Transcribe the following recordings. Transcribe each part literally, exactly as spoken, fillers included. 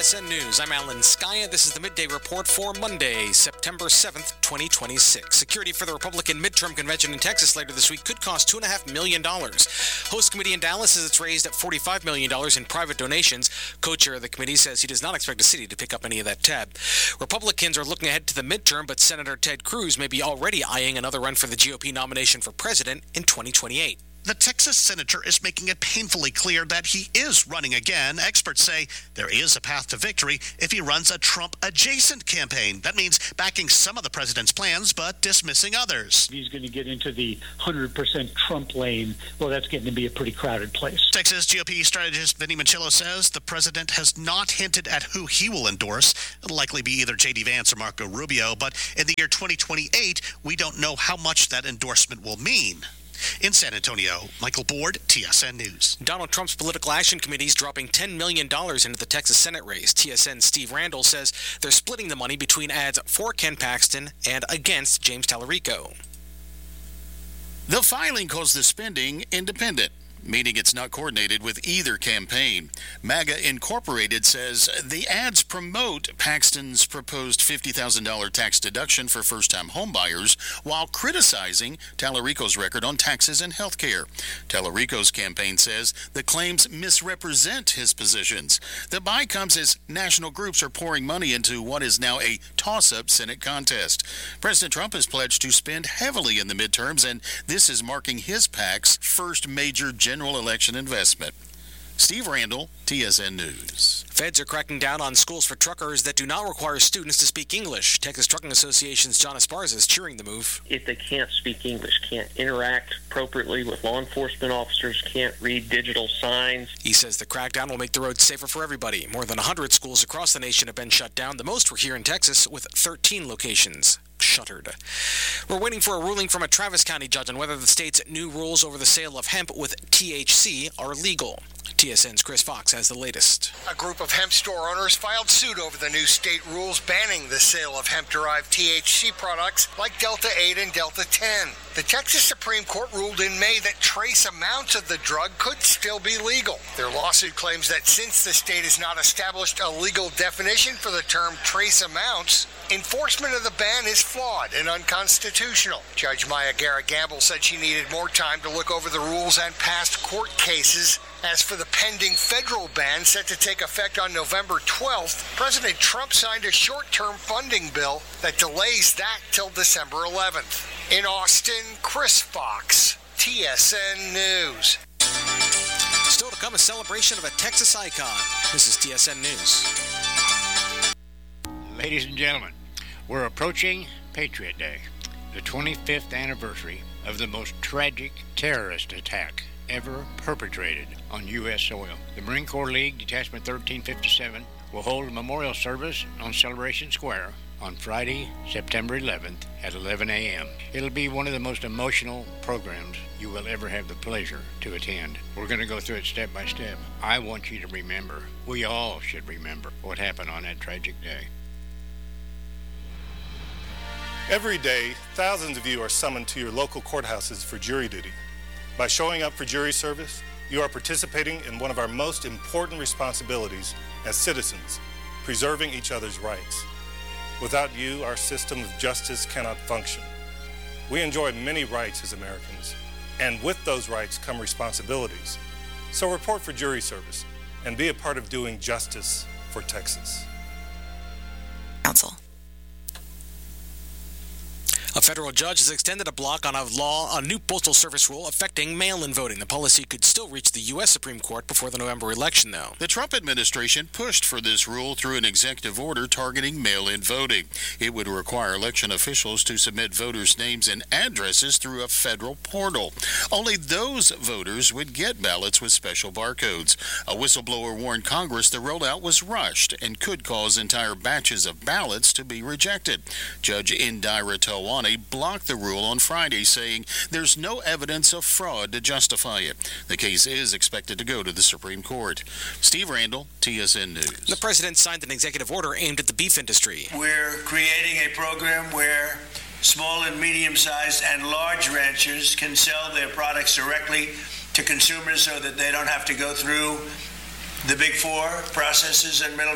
S N News, I'm Alan Skaya. This is the Midday Report for Monday, September seventh, twenty twenty-six. Security for the Republican midterm convention in Texas later this week could cost two point five million dollars. Host committee in Dallas says it's raised at forty-five million dollars in private donations. Co-chair of the committee says he does not expect the city to pick up any of that tab. Republicans are looking ahead to the midterm, but Senator Ted Cruz may be already eyeing another run for the G O P nomination for president in twenty twenty-eight. The Texas senator is making it painfully clear that he is running again. Experts say there is a path to victory if he runs a Trump-adjacent campaign. That means backing some of the president's plans, but dismissing others. He's going to get into the one hundred percent Trump lane. Well, that's getting to be a pretty crowded place. Texas G O P strategist Vinny Manchillo says the president has not hinted at who he will endorse. It'll likely be either J D Vance or Marco Rubio, but in the year twenty twenty-eight, we don't know how much that endorsement will mean. In San Antonio, Michael Board, T S N News. Donald Trump's Political Action Committee is dropping ten million dollars into the Texas Senate race. T S N's Steve Randall says they're splitting the money between ads for Ken Paxton and against James Tallarico. The filing calls the spending independent, meaning it's not coordinated with either campaign. MAGA Incorporated says the ads promote Paxton's proposed fifty thousand dollars tax deduction for first-time homebuyers while criticizing Tallarico's record on taxes and health care. Tallarico's campaign says the claims misrepresent his positions. The buy comes as national groups are pouring money into what is now a toss-up Senate contest. President Trump has pledged to spend heavily in the midterms, and this is marking his PAC's first major general General election investment. Steve Randall, T S N News. Feds are cracking down on schools for truckers that do not require students to speak English. Texas Trucking Association's John Esparza is cheering the move. If they can't speak English, can't interact appropriately with law enforcement officers, can't read digital signs. He says the crackdown will make the roads safer for everybody. More than one hundred schools across the nation have been shut down. The most were here in Texas, with thirteen locations shuttered. We're waiting for a ruling from a Travis County judge on whether the state's new rules over the sale of hemp with T H C are legal. T S N's Chris Fox has the latest. A group of hemp store owners filed suit over the new state rules banning the sale of hemp-derived T H C products like Delta eight and Delta ten. The Texas Supreme Court ruled in May that trace amounts of the drug could still be legal. Their lawsuit claims that since the state has not established a legal definition for the term trace amounts, enforcement of the ban is flawed and unconstitutional. Judge Maya Garrett-Gamble said she needed more time to look over the rules and past court cases. As for the pending federal ban set to take effect on November twelfth, President Trump signed a short-term funding bill that delays that till December eleventh. In Austin, Chris Fox, T S N News. Still to come, a celebration of a Texas icon. This is T S N News. Ladies and gentlemen, we're approaching Patriot Day, the twenty-fifth anniversary of the most tragic terrorist attack ever perpetrated on U S soil. The Marine Corps League Detachment thirteen fifty-seven will hold a memorial service on Celebration Square on Friday, September eleventh at eleven a.m. It'll be one of the most emotional programs you will ever have the pleasure to attend. We're going to go through it step by step. I want you to remember, we all should remember what happened on that tragic day. Every day, thousands of you are summoned to your local courthouses for jury duty. By showing up for jury service, you are participating in one of our most important responsibilities as citizens, preserving each other's rights. Without you, our system of justice cannot function. We enjoy many rights as Americans, and with those rights come responsibilities. So report for jury service and be a part of doing justice for Texas. Council. A federal judge has extended a block on a law, a new postal service rule affecting mail-in voting. The policy could still reach the U S Supreme Court before the November election, though. The Trump administration pushed for this rule through an executive order targeting mail-in voting. It would require election officials to submit voters' names and addresses through a federal portal. Only those voters would get ballots with special barcodes. A whistleblower warned Congress the rollout was rushed and could cause entire batches of ballots to be rejected. Judge Indira Talwani blocked the rule on Friday, saying there's no evidence of fraud to justify it. The case is expected to go to the Supreme Court. Steve Randall, T S N News. The president signed an executive order aimed at the beef industry. We're creating a program where small and medium-sized and large ranchers can sell their products directly to consumers so that they don't have to go through the big four processors and middlemen.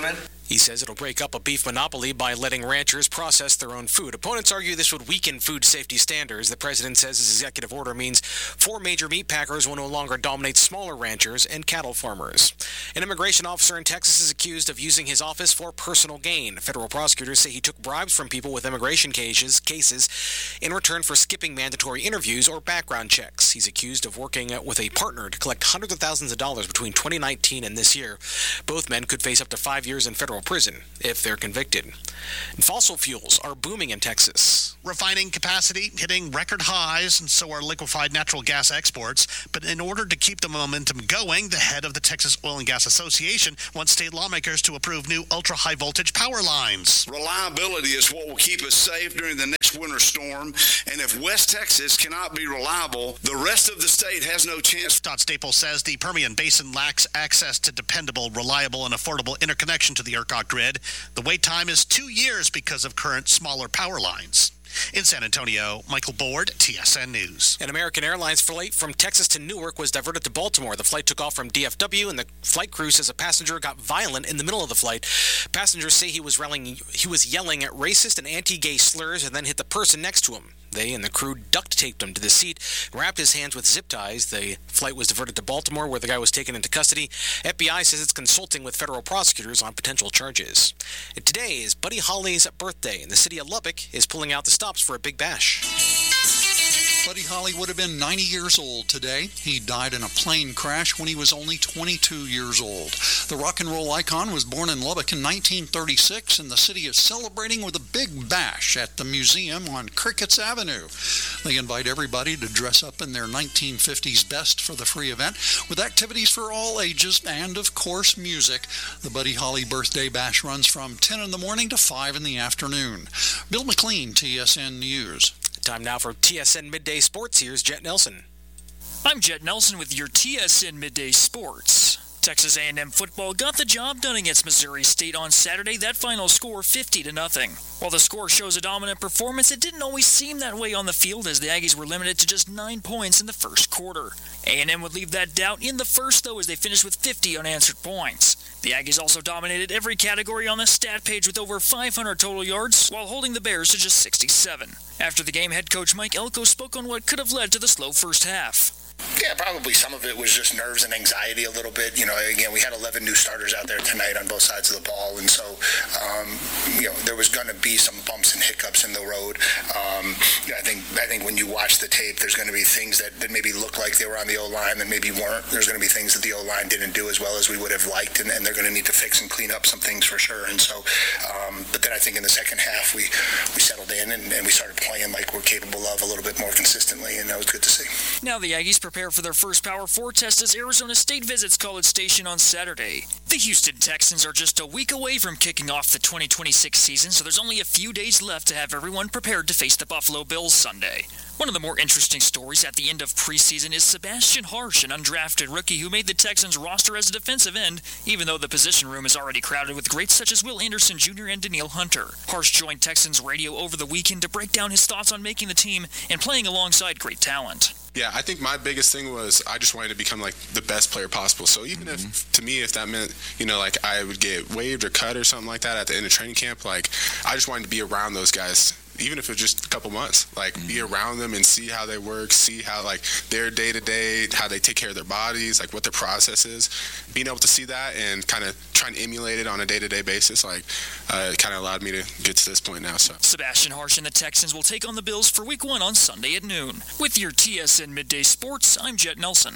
He says it'll break up a beef monopoly by letting ranchers process their own food. Opponents argue this would weaken food safety standards. The president says his executive order means four major meat packers will no longer dominate smaller ranchers and cattle farmers. An immigration officer in Texas is accused of using his office for personal gain. Federal prosecutors say he took bribes from people with immigration cases, cases in return for skipping mandatory interviews or background checks. He's accused of working with a partner to collect hundreds of thousands of dollars between twenty nineteen and this year. Both men could face up to five years in federal prison if they're convicted. And fossil fuels are booming in Texas. Refining capacity hitting record highs, and so are liquefied natural gas exports. But in order to keep the momentum going, the head of the Texas Oil and Gas Association wants state lawmakers to approve new ultra-high voltage power lines. Reliability is what will keep us safe during the next winter storm, and if West Texas cannot be reliable, the rest of the state has no chance. Todd Staples says the Permian Basin lacks access to dependable, reliable, and affordable interconnection to the ERCOT grid. The wait time is two years because of current smaller power lines. In San Antonio, Michael Board, T S N News. An American Airlines flight from Texas to Newark was diverted to Baltimore. The flight took off from D F W, and the flight crew says a passenger got violent in the middle of the flight. Passengers say he was yelling, he was yelling at racist and anti-gay slurs and then hit the person next to him. They and the crew duct taped him to the seat and wrapped his hands with zip ties. The flight was diverted to Baltimore, where the guy was taken into custody. F B I says it's consulting with federal prosecutors on potential charges. And today is Buddy Holly's birthday, and the city of Lubbock is pulling out the stops for a big bash. Buddy Holly would have been ninety years old today. He died in a plane crash when he was only twenty-two years old. The rock and roll icon was born in Lubbock in nineteen thirty-six, and the city is celebrating with a big bash at the museum on Crickets Avenue. They invite everybody to dress up in their nineteen fifties best for the free event, with activities for all ages and, of course, music. The Buddy Holly birthday bash runs from ten in the morning to five in the afternoon. Bill McLean, T S N News. Time now for T S N Midday Sports. Here's Jet Nelson. I'm Jet Nelson with your T S N Midday Sports. Texas A and M football got the job done against Missouri State on Saturday. That final score fifty to nothing. While the score shows a dominant performance, it didn't always seem that way on the field, as the Aggies were limited to just nine points in the first quarter. A and M would leave that doubt in the first, though, as they finished with fifty unanswered points. The Aggies also dominated every category on the stat page with over five hundred total yards, while holding the Bears to just sixty-seven. After the game, head coach Mike Elko spoke on what could have led to the slow first half. Yeah, probably some of it was just nerves and anxiety a little bit. You know, again, we had eleven new starters out there tonight on both sides of the ball, and so, um, you know, there was going to be some bumps and hiccups in the road. Um, you know, I think I think when you watch the tape, there's going to be things that, that maybe look like they were on the O-line that maybe weren't. There's going to be things that the O-line didn't do as well as we would have liked, and, and they're going to need to fix and clean up some things for sure. And so, um, but then I think in the second half, we, we settled in and, and we started playing like we're capable of a little bit more consistently, and that was good to see. Now the Aggies prepare for their first Power four test as Arizona State visits College Station on Saturday. The Houston Texans are just a week away from kicking off the twenty twenty-six season, so there's only a few days left to have everyone prepared to face the Buffalo Bills Sunday. One of the more interesting stories at the end of preseason is Sebastian Harsh, an undrafted rookie who made the Texans roster as a defensive end, even though the position room is already crowded with greats such as Will Anderson Junior and Danielle Hunter. Harsh joined Texans radio over the weekend to break down his thoughts on making the team and playing alongside great talent. Yeah, I think my biggest thing was I just wanted to become like the best player possible. So even mm-hmm. if, to me, if that meant, you know, like I would get waived or cut or something like that at the end of training camp, like I just wanted to be around those guys, even if it was just a couple months, like mm-hmm. be around them and see how they work, see how like their day to day, how they take care of their bodies, like what their process is. Being able to see that and kind of try and emulate it on a day to day basis, like uh, it kind of allowed me to get to this point now. So Sebastian Harsh and the Texans will take on the Bills for Week One on Sunday at noon. With your T S N Midday Sports, I'm Jet Nelson.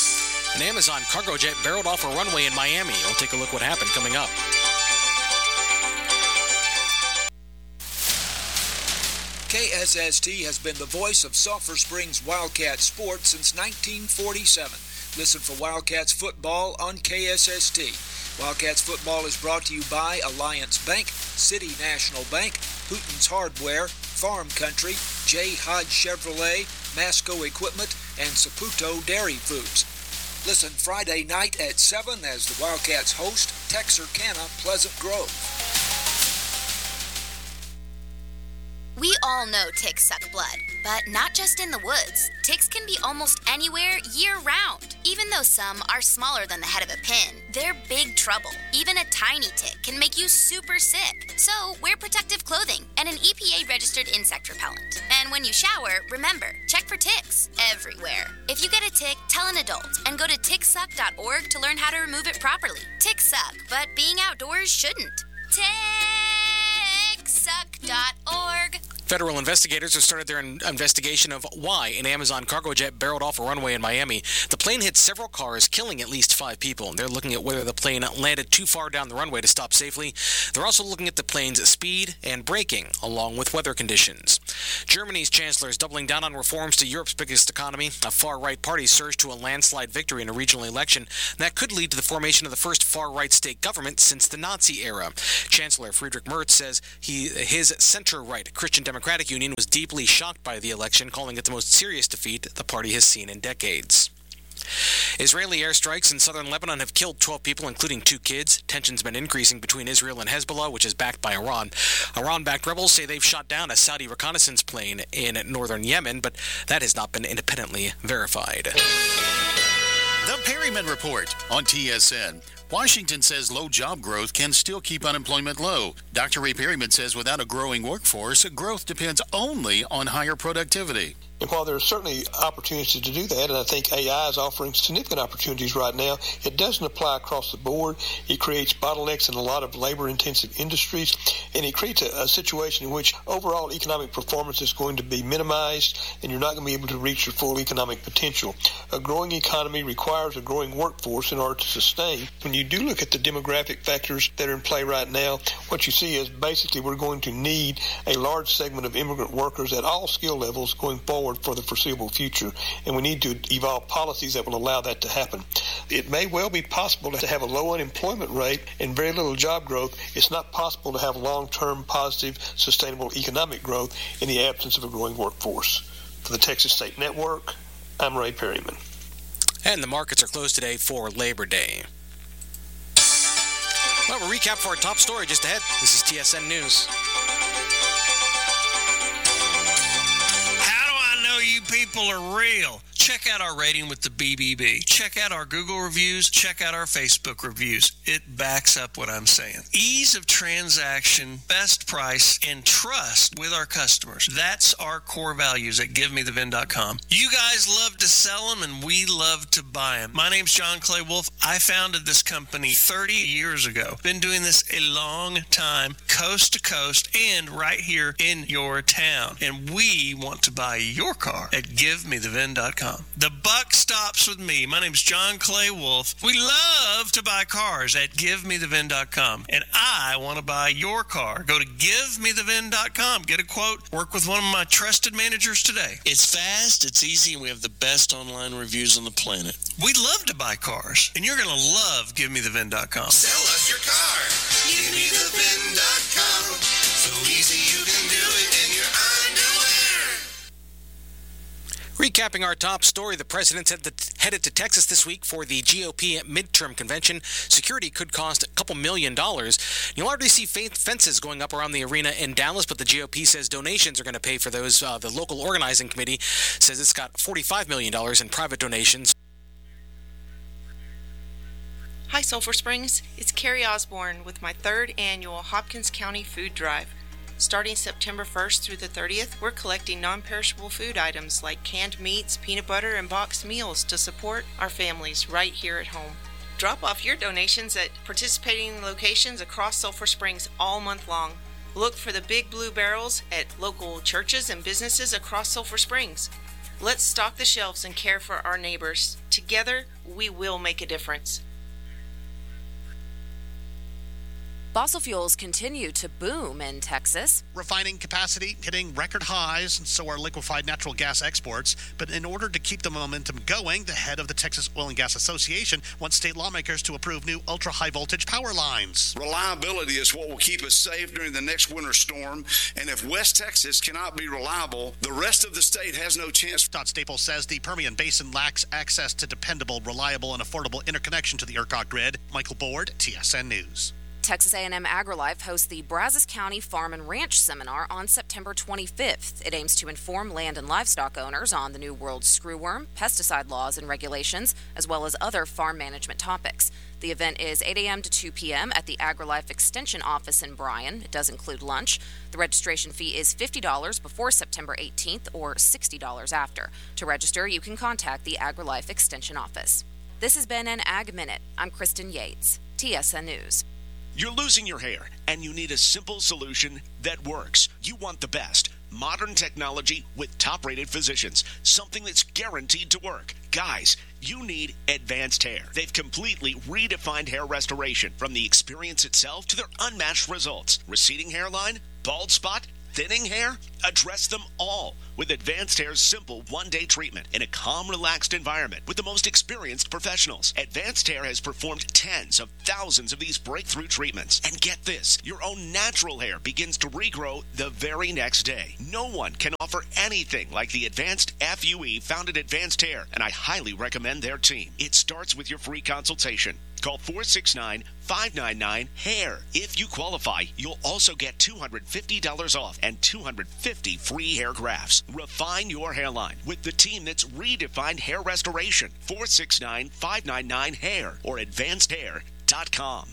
An Amazon cargo jet barreled off a runway in Miami. We'll take a look what happened coming up. K S S T has been the voice of Sulphur Springs Wildcat sports since nineteen forty-seven. Listen for Wildcats football on K S S T. Wildcats football is brought to you by Alliance Bank, City National Bank, Hooten's Hardware, Farm Country, J. Hodge Chevrolet, Masco Equipment, and Saputo Dairy Foods. Listen Friday night at seven as the Wildcats host Texarkana Pleasant Grove. We all know ticks suck blood, but not just in the woods. Ticks can be almost anywhere year-round. Even though some are smaller than the head of a pin, they're big trouble. Even a tiny tick can make you super sick. So wear protective clothing and an E P A-registered insect repellent. And when you shower, remember, check for ticks everywhere. If you get a tick, tell an adult and go to tick suck dot org to learn how to remove it properly. Ticks suck, but being outdoors shouldn't. tick suck dot org. Federal investigators have started their in- investigation of why an Amazon cargo jet barreled off a runway in Miami. The plane hit several cars, killing at least five people. They're looking at whether the plane landed too far down the runway to stop safely. They're also looking at the plane's speed and braking, along with weather conditions. Germany's chancellor is doubling down on reforms to Europe's biggest economy. A far-right party surged to a landslide victory in a regional election that could lead to the formation of the first far-right state government since the Nazi era. Chancellor Friedrich Merz says he his center-right Christian Democratic Union was deeply shocked by the election, calling it the most serious defeat the party has seen in decades. Israeli airstrikes in southern Lebanon have killed twelve people, including two kids. Tensions have been increasing between Israel and Hezbollah, which is backed by Iran. Iran-backed rebels say they've shot down a Saudi reconnaissance plane in northern Yemen, but that has not been independently verified. The Perryman Report on T S N. Washington says low job growth can still keep unemployment low. Doctor Ray Perryman says without a growing workforce, growth depends only on higher productivity. And while there are certainly opportunities to do that, and I think A I is offering significant opportunities right now, it doesn't apply across the board. It creates bottlenecks in a lot of labor-intensive industries, and it creates a, a situation in which overall economic performance is going to be minimized, and you're not going to be able to reach your full economic potential. A growing economy requires a growing workforce in order to sustain. When you do look at the demographic factors that are in play right now, what you see is basically we're going to need a large segment of immigrant workers at all skill levels going forward for the foreseeable future, and we need to evolve policies that will allow that to happen. It may well be possible to have a low unemployment rate and very little job growth. It's not possible to have long-term positive, sustainable economic growth in the absence of a growing workforce. For the Texas State Network, I'm Ray Perryman. And the markets are closed today for Labor Day. Well, we'll recap for our top story just ahead. This is T S N News. You people are real. Check out our rating with the B B B. Check out our Google reviews. Check out our Facebook reviews. It backs up what I'm saying. Ease of transaction, best price, and trust with our customers. That's our core values at give me the vin dot com. You guys love to sell them, and we love to buy them. My name's John Clay Wolf. I founded this company thirty years ago. Been doing this a long time, coast to coast, and right here in your town. And we want to buy your car at give me the vin dot com. The buck stops with me. My name's John Clay Wolf. We love to buy cars at give me the vin dot com. And I want to buy your car. Go to give me the vin dot com. Get a quote. Work with one of my trusted managers today. It's fast, it's easy, and we have the best online reviews on the planet. We love to buy cars. And you're going to love give me the vin dot com. Sell us your car. give me the vin dot com. So easy you can do it in your underwear. Recapping our top story, the president's headed to Texas this week for the G O P midterm convention. Security could cost a couple million dollars. You'll already see fences going up around the arena in Dallas, but the G O P says donations are going to pay for those. Uh, the local organizing committee says it's got forty-five million dollars in private donations. Hi, Sulphur Springs. It's Carrie Osborne with my third annual Hopkins County Food Drive. Starting September first through the thirtieth, we're collecting non-perishable food items like canned meats, peanut butter, and boxed meals to support our families right here at home. Drop off your donations at participating locations across Sulphur Springs all month long. Look for the big blue barrels at local churches and businesses across Sulphur Springs. Let's stock the shelves and care for our neighbors. Together, we will make a difference. Fossil fuels continue to boom in Texas. Refining capacity hitting record highs, and so are liquefied natural gas exports. But in order to keep the momentum going, the head of the Texas Oil and Gas Association wants state lawmakers to approve new ultra-high voltage power lines. Reliability is what will keep us safe during the next winter storm, and if West Texas cannot be reliable, the rest of the state has no chance. Todd Staples says the Permian Basin lacks access to dependable, reliable, and affordable interconnection to the ERCOT grid. Michael Board, T S N News. Texas A and M AgriLife hosts the Brazos County Farm and Ranch Seminar on September twenty-fifth. It aims to inform land and livestock owners on the New World screwworm, pesticide laws and regulations, as well as other farm management topics. The event is eight a.m. to two p.m. at the AgriLife Extension Office in Bryan. It does include lunch. The registration fee is fifty dollars before September eighteenth or sixty dollars after. To register, you can contact the AgriLife Extension Office. This has been an Ag Minute. I'm Kristen Yates, T S N News. You're losing your hair, and you need a simple solution that works. You want the best. Modern technology with top-rated physicians. Something that's guaranteed to work. Guys, you need Advanced Hair. They've completely redefined hair restoration, from the experience itself to their unmatched results. Receding hairline, bald spot, thinning hair? Address them all with Advanced Hair's simple one-day treatment in a calm, relaxed environment with the most experienced professionals. Advanced Hair has performed tens of thousands of these breakthrough treatments. And get this, your own natural hair begins to regrow the very next day. No one can offer anything like the Advanced F U E found at Advanced Hair, and I highly recommend their team. It starts with your free consultation. Call four six nine, five nine nine, HAIR. If you qualify, you'll also get two hundred fifty dollars off and two hundred fifty free hair grafts. Refine your hairline with the team that's redefined hair restoration. four six nine, five nine nine, HAIR or advanced hair dot com.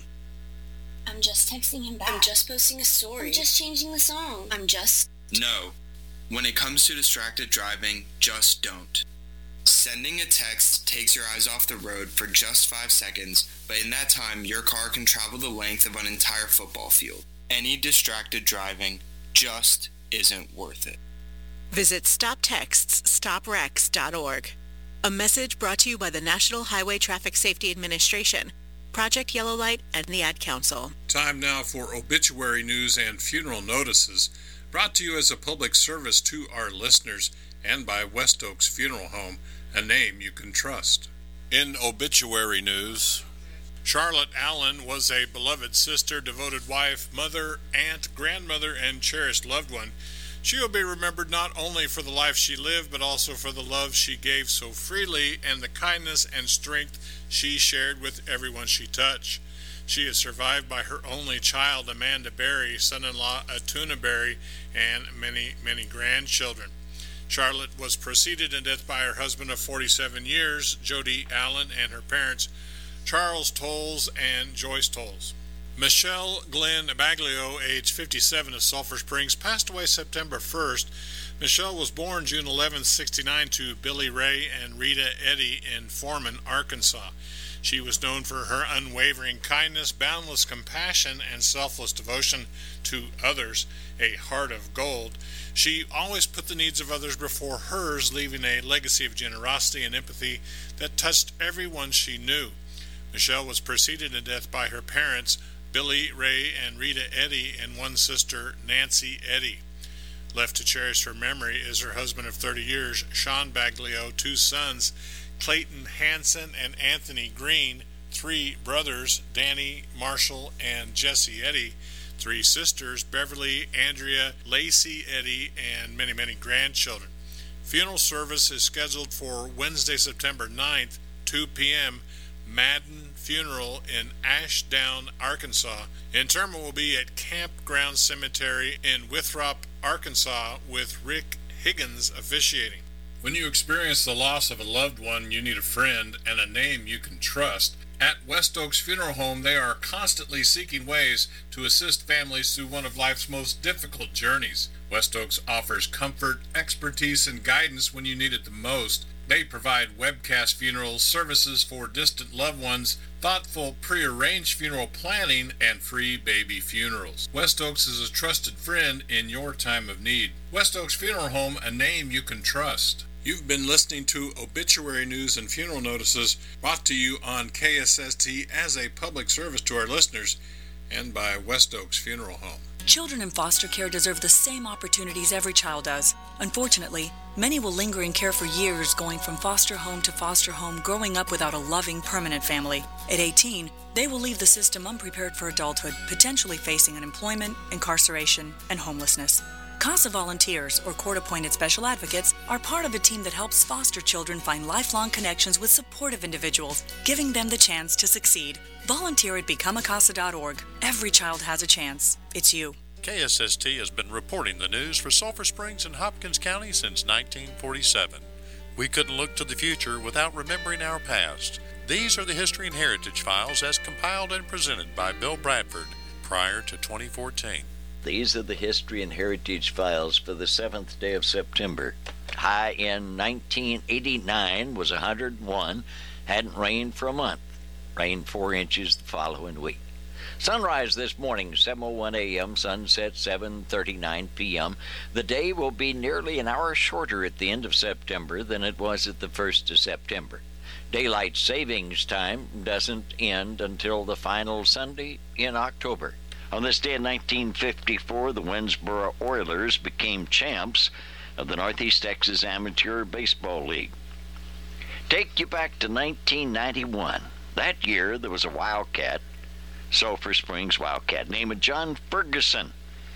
I'm just texting him back. I'm just posting a story. I'm just changing the song. I'm just... No. When it comes to distracted driving, just don't. Sending a text takes your eyes off the road for just five seconds, but in that time, your car can travel the length of an entire football field. Any distracted driving just isn't worth it. Visit stop texts stop wrecks dot org. A message brought to you by the National Highway Traffic Safety Administration, Project Yellow Light, and the Ad Council. Time now for obituary news and funeral notices, brought to you as a public service to our listeners and by West Oaks Funeral Home, a name you can trust. In obituary news, Charlotte Allen was a beloved sister, devoted wife, mother, aunt, grandmother, and cherished loved one. She will be remembered not only for the life she lived, but also for the love she gave so freely and the kindness and strength she shared with everyone she touched. She is survived by her only child, Amanda Berry, son-in-law Atuna Berry, and many, many grandchildren. Charlotte was preceded in death by her husband of forty-seven years, Jody Allen, and her parents, Charles Tolles and Joyce Tolles. Michelle Glenn Baglio, age fifty-seven, of Sulphur Springs, passed away September first. Michelle was born June eleventh, sixty-nine, to Billy Ray and Rita Eddy in Foreman, Arkansas. She was known for her unwavering kindness, boundless compassion, and selfless devotion to others, a heart of gold. She always put the needs of others before hers, leaving a legacy of generosity and empathy that touched everyone she knew. Michelle was preceded in death by her parents, Billy Ray and Rita Eddy, and one sister, Nancy Eddy. Left to cherish her memory is her husband of thirty years, Sean Baglio, two sons, Clayton Hansen and Anthony Green, three brothers, Danny, Marshall, and Jesse Eddy, three sisters, Beverly, Andrea, Lacey Eddy, and many, many grandchildren. Funeral service is scheduled for Wednesday, September ninth, two p.m., Madden Funeral in Ashdown, Arkansas. Interment will be at Campground Cemetery in Withrop, Arkansas, with Rick Higgins officiating. When you experience the loss of a loved one, you need a friend and a name you can trust. At West Oaks Funeral Home, they are constantly seeking ways to assist families through one of life's most difficult journeys. West Oaks offers comfort, expertise, and guidance when you need it the most. They provide webcast funeral services for distant loved ones, thoughtful pre-arranged funeral planning, and free baby funerals. West Oaks is a trusted friend in your time of need. West Oaks Funeral Home, a name you can trust. You've been listening to obituary news and funeral notices brought to you on K S S T as a public service to our listeners and by West Oaks Funeral Home. Children in foster care deserve the same opportunities every child does. Unfortunately, many will linger in care for years, going from foster home to foster home, growing up without a loving, permanent family. At eighteen, they will leave the system unprepared for adulthood, potentially facing unemployment, incarceration, and homelessness. CASA volunteers, or court-appointed special advocates, are part of a team that helps foster children find lifelong connections with supportive individuals, giving them the chance to succeed. Volunteer at become a casa dot org. Every child has a chance. It's you. K S S T has been reporting the news for Sulphur Springs and Hopkins County since nineteen forty-seven. We couldn't look to the future without remembering our past. These are the History and Heritage Files as compiled and presented by Bill Bradford prior to twenty fourteen. These are the History and Heritage Files for the seventh day of September. High in nineteen eighty-nine was one hundred one. Hadn't rained for a month. Rained four inches the following week. Sunrise this morning, seven oh one a.m., sunset seven thirty-nine p.m. The day will be nearly an hour shorter at the end of September than it was at the first of September. Daylight savings time doesn't end until the final Sunday in October. On this day in nineteen fifty-four, the Winnsboro Oilers became champs of the Northeast Texas Amateur Baseball League. Take you back to nineteen ninety-one. That year, there was a Wildcat, Sulphur Springs Wildcat, named John Ferguson.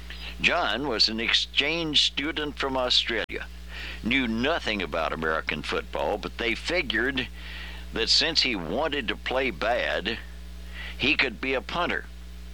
John was an exchange student from Australia, knew nothing about American football, but they figured that since he wanted to play bad, he could be a punter.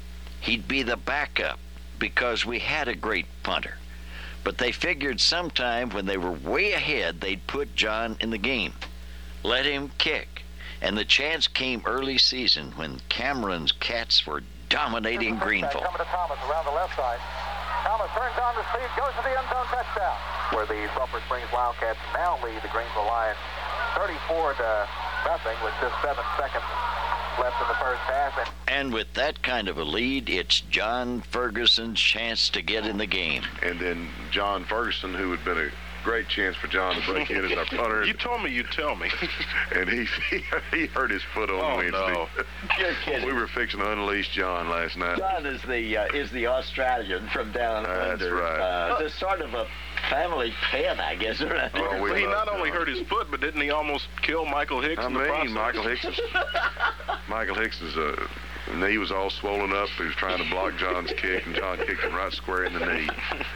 He'd be the backup because we had a great punter. But they figured sometime when they were way ahead, they'd put John in the game, let him kick. And the chance came early season when Cameron's Cats were dominating Greenville. Coming to Thomas around the left side. Thomas turns on the speed, goes to the end zone, touchdown. Where the Sulphur Springs Wildcats now lead the Greenville Lions thirty-four to nothing with just seven seconds left in the first half. And with that kind of a lead, it's John Ferguson's chance to get in the game. And then John Ferguson, who had been a great chance for John to break in as our punter. You told me you'd tell me. And he, he he hurt his foot on Oh, Wednesday. no. You're kidding. We were fixing to unleash John last night. John is the uh, is the Australian from down That's under. right. Uh, it's sort of a family pet, I guess. Right? Well, we he love not only John. hurt his foot, but didn't he almost kill Michael Hicks I in the mean, process? Michael Hicks is, Michael Hicks' uh, knee was all swollen up. He was trying to block John's kick, and John kicked him right square in the knee.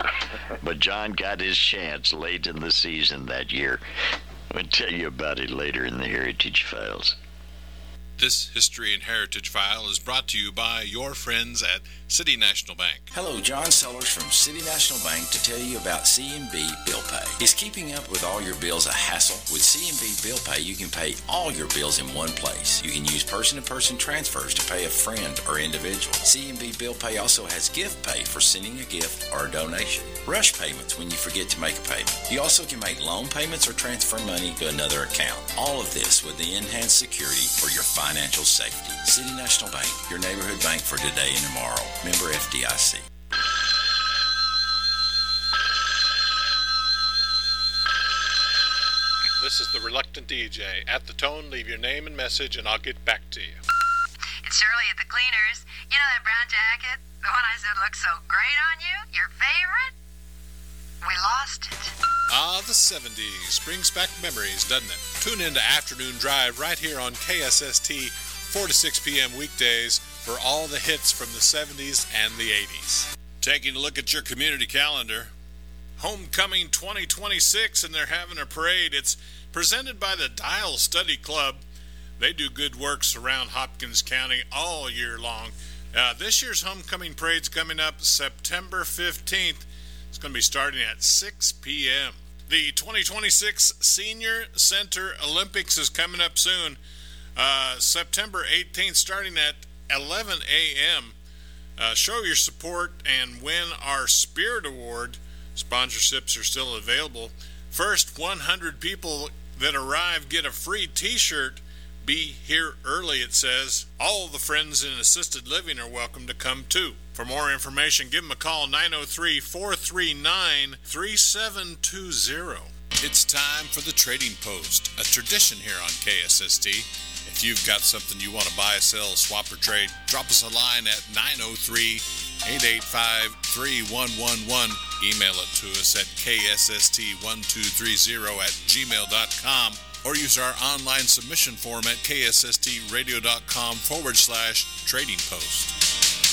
But John got his chance late in the season that year. I'll tell you about it later in the Heritage Files. This History and Heritage File is brought to you by your friends at City National Bank. Hello, John Sellers from City National Bank to tell you about C and B Bill Pay. Is keeping up with all your bills a hassle? With C and B Bill Pay, you can pay all your bills in one place. You can use person-to-person transfers to pay a friend or individual. C and B Bill Pay also has gift pay for sending a gift or a donation. Rush payments when you forget to make a payment. You also can make loan payments or transfer money to another account. All of this with the enhanced security for your financial safety. City National Bank, your neighborhood bank for today and tomorrow. Member F D I C. This is the Reluctant D J. At the tone, leave your name and message, and I'll get back to you. It's Shirley at the Cleaners. You know that brown jacket? The one I said looked so great on you? Your favorite? We lost it. Ah, the seventies brings back memories, doesn't it? Tune in to Afternoon Drive right here on K S S T, four to six p.m. weekdays for all the hits from the seventies and the eighties. Taking a look at your community calendar, Homecoming twenty twenty-six, and they're having a parade. It's presented by the Dial Study Club. They do good works around Hopkins County all year long. Uh, this year's Homecoming Parade's coming up September fifteenth. It's going to be starting at six p.m. The twenty twenty-six Senior Center Olympics is coming up soon. Uh, September eighteenth, starting at eleven a.m. Uh, show your support and win our Spirit Award. Sponsorships are still available. First one hundred people that arrive get a free t-shirt. Be here early, it says. All the friends in assisted living are welcome to come too. For more information, give them a call, nine oh three, four three nine, three seven two zero. It's time for the Trading Post, a tradition here on K S S T. If you've got something you want to buy, sell, swap, or trade, drop us a line at nine oh three, eight eight five, three one one one. Email it to us at K S S T one two three zero at gmail dot com. Or use our online submission form at ksstradio.com forward slash trading post.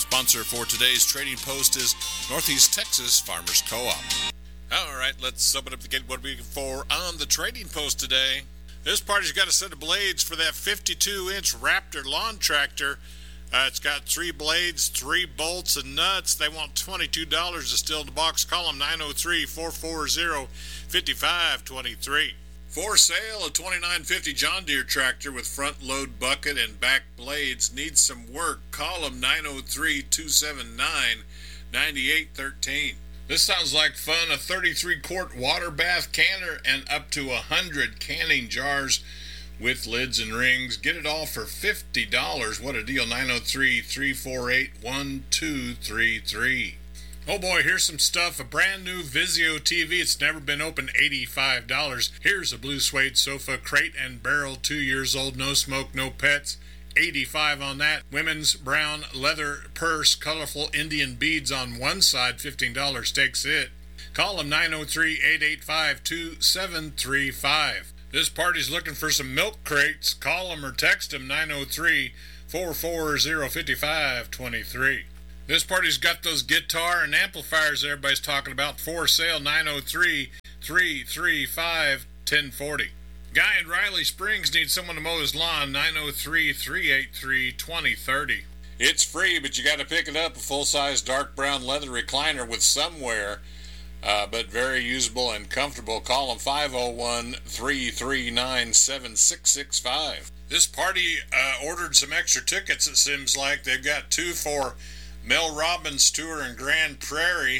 Sponsor for today's Trading Post is Northeast Texas Farmers Co-op. All right, let's open up the gate. What are we looking for on the Trading Post today? This party's got a set of blades for that fifty-two inch Raptor lawn tractor. Uh, it's got three blades, three bolts, and nuts. They want twenty-two dollars to still the box. Call them nine oh three, four four zero, five five two three. For sale, a twenty-nine fifty John Deere tractor with front load bucket and back blades. Needs some work. Call them nine oh three, two seven nine, nine eight one three. This sounds like fun. A thirty-three quart water bath canner and up to one hundred canning jars with lids and rings. Get it all for fifty dollars. What a deal. nine oh three, three four eight, one two three three. Oh boy, here's some stuff. A brand new Vizio T V. It's never been open, eighty-five dollars. Here's a blue suede sofa, crate and barrel, two years old, no smoke, no pets. eighty-five dollars on that. Women's brown leather purse, colorful Indian beads on one side, fifteen dollars takes it. Call them nine oh three, eight eight five, two seven three five. This party's looking for some milk crates. Call them or text them nine oh three, four four zero, five five two three. This party's got those guitar and amplifiers everybody's talking about. For sale, nine oh three, three three five, one oh four oh. Guy in Riley Springs needs someone to mow his lawn. nine oh three, three eight three, two oh three oh. It's free, but you got to pick it up. A full-size dark brown leather recliner with some wear, uh, but very usable and comfortable. Call them five oh one, three three nine, seven six six five. This party uh, ordered some extra tickets, it seems like. They've got two for Mel Robbins tour in Grand Prairie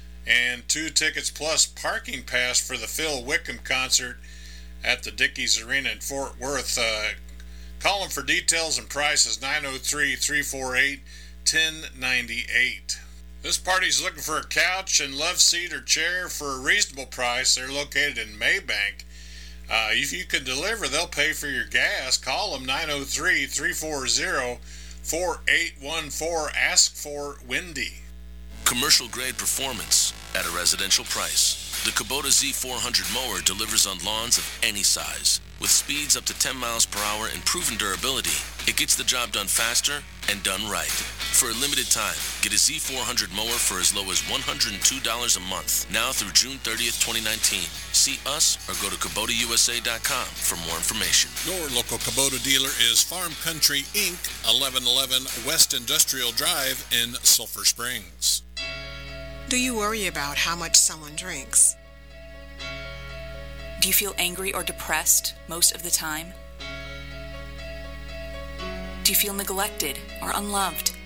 and two tickets plus parking pass for the Phil Wickham concert at the Dickies Arena in Fort Worth. Uh, call them for details and prices, nine oh three, three four eight, one oh nine eight. This party's looking for a couch and love seat or chair for a reasonable price. They're located in Maybank. Uh, if you can deliver, they'll pay for your gas. Call them nine oh three, three four zero, four eight one four. Ask for Wendy. Commercial grade performance at a residential price. The Kubota Z four hundred mower delivers on lawns of any size. With speeds up to ten miles per hour and proven durability, it gets the job done faster and done right. For a limited time, get a Z four hundred mower for as low as one hundred two dollars a month, now through June thirtieth, twenty nineteen. See us or go to Kubota U S A dot com for more information. Your local Kubota dealer is Farm Country Incorporated, eleven eleven West Industrial Drive in Sulphur Springs. Do you worry about how much someone drinks? Do you feel angry or depressed most of the time? Do you feel neglected or unloved?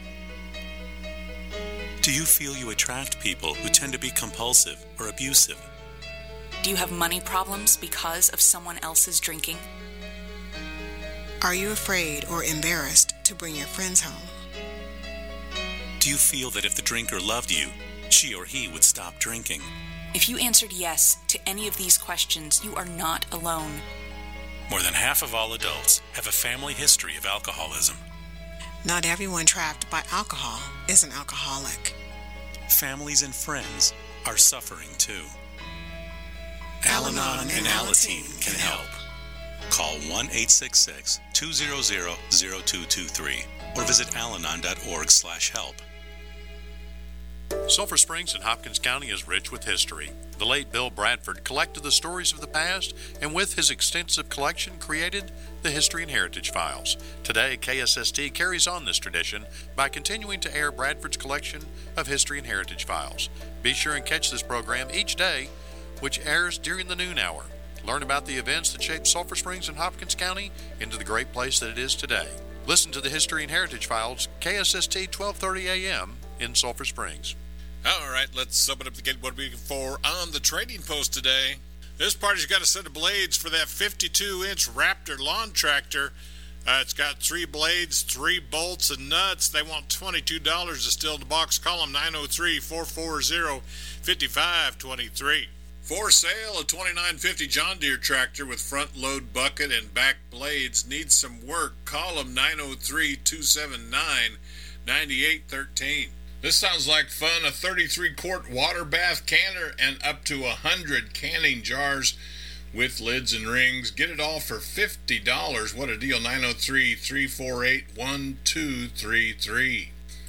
Do you feel you attract people who tend to be compulsive or abusive? Do you have money problems because of someone else's drinking? Are you afraid or embarrassed to bring your friends home? Do you feel that if the drinker loved you, she or he would stop drinking? If you answered yes to any of these questions, you are not alone. More than half of all adults have a family history of alcoholism. Not everyone trapped by alcohol is an alcoholic. Families and friends are suffering too. Al-Anon and Alateen can help. Call one eight six six, two hundred, zero two two three or visit alanon dot org slash help. Sulphur Springs in Hopkins County is rich with history. The late Bill Bradford collected the stories of the past and with his extensive collection created the History and Heritage Files. Today, K S S T carries on this tradition by continuing to air Bradford's collection of History and Heritage Files. Be sure and catch this program each day, which airs during the noon hour. Learn about the events that shaped Sulphur Springs and Hopkins County into the great place that it is today. Listen to the History and Heritage Files, K S S T twelve thirty a m in Sulphur Springs. All right, let's open up the gate. What are we looking for on the Trading Post today? This party's got a set of blades for that fifty-two inch Raptor lawn tractor. Uh, it's got three blades, three bolts, and nuts. They want twenty-two dollars to still the box. Call them nine oh three, four four zero, five five two three. For sale, a twenty-nine fifty John Deere tractor with front load bucket and back blades. Needs some work. Call them nine oh three, two seven nine, nine eight one three. This sounds like fun. A thirty-three quart water bath canner and up to one hundred canning jars with lids and rings. Get it all for fifty dollars. What a deal. nine oh three, three four eight, one two three three.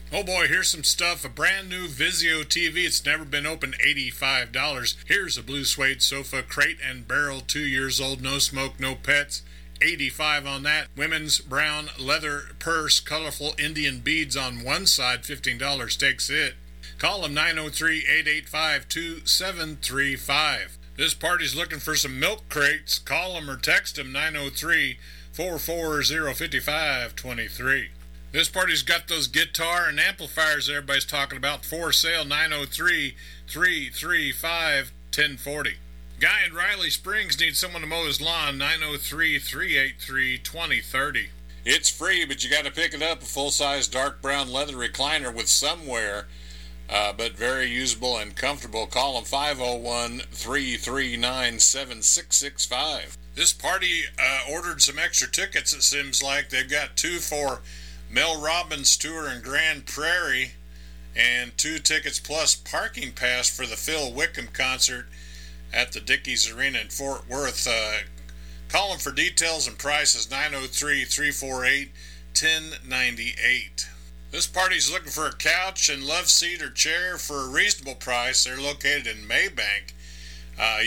Oh boy, here's some stuff. A brand new Vizio T V. It's never been opened, eighty-five dollars. Here's a blue suede sofa, crate and barrel, two years old, no smoke, no pets. eighty-five dollars on that. Women's brown leather purse, colorful Indian beads on one side, fifteen dollars takes it. Call them nine oh three, eight eight five, two seven three five. This party's looking for some milk crates. Call them or text them nine oh three, four four zero, five five two three. This party's got those guitar and amplifiers everybody's talking about for sale, nine oh three, three three five, one oh four oh. Guy in Riley Springs needs someone to mow his lawn, nine oh three, three eight three, two oh three oh. It's free, but you got to pick it up, a full-size dark brown leather recliner with some wear, uh, but very usable and comfortable. Call them five oh one, three three nine, seven six six five. This party uh, ordered some extra tickets, it seems like. They've got two for Mel Robbins' tour in Grand Prairie and two tickets plus parking pass for the Phil Wickham concert at the Dickies Arena in Fort Worth. Uh, call them for details and prices, nine oh three, three four eight, one oh nine eight. This party's looking for a couch and love seat or chair for a reasonable price. They're located in Maybank. Uh,